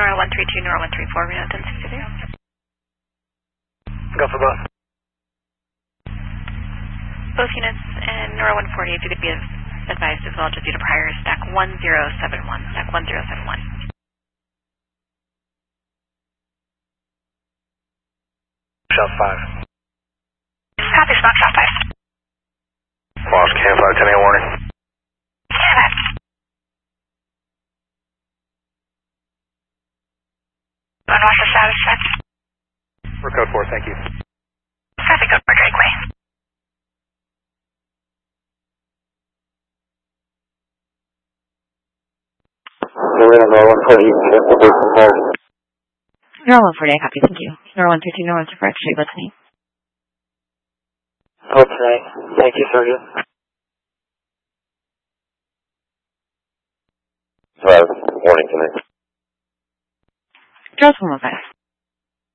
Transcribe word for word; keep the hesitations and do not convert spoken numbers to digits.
Nora one three two, Nora one three four, Reno ten sixty there. Go for both. Both units and Nora one forty, if you could be advised as well, just due to prior stack one zero seven one, stack one zero seven one. Shot five. Copy, Spock, shot five. Lost Cam five, ten A warning. Stand by. Unwatch the status check. For code four, thank you. Copy, code four, Drakeway. Nora one forty, Nora one forty, copy, thank you. Nora one thirty two, Nora one two four, actually listening. Okay, thank you, Sergeant. Five, warning connect. Jaws one one five.